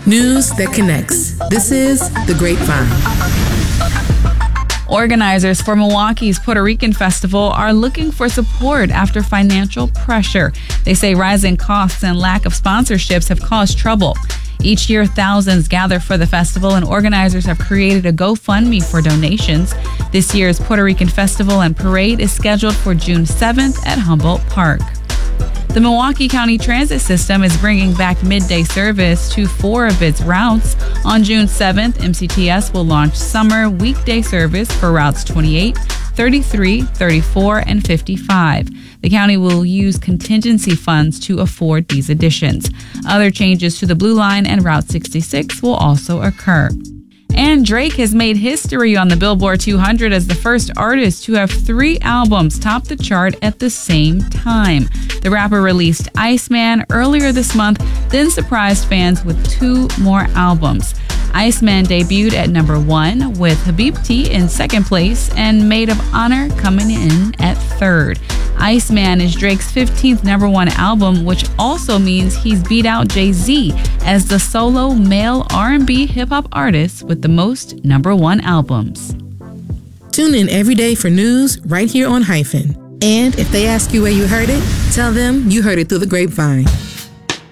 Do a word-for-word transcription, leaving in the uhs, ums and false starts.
News that connects. This is The Grapevine. Organizers for Milwaukee's Puerto Rican Festival are looking for support after financial pressure. They say rising costs and lack of sponsorships have caused trouble. Each year, thousands gather for the festival, and organizers have created a GoFundMe for donations. This year's Puerto Rican Festival and Parade is scheduled for June seventh at Humboldt Park. The Milwaukee County Transit System is bringing back midday service to four of its routes. On June seventh, M C T S will launch summer weekday service for routes twenty-eight, thirty-three, thirty-four, and fifty-five. The county will use contingency funds to afford these additions. Other changes to the Blue Line and Route sixty-six will also occur. And Drake has made history on the Billboard two hundred as the first artist to have three albums top the chart at the same time. The rapper released Iceman earlier this month, then surprised fans with two more albums. Iceman debuted at number one, with Habibti in second place and Maid of Honor coming in at third. Iceman is Drake's fifteenth number one album, which also means he's beat out Jay-Z as the solo male R and B hip-hop artist with the most number one albums. Tune in every day for news right here on Hyphen. And if they ask you where you heard it, tell them you heard it through the grapevine.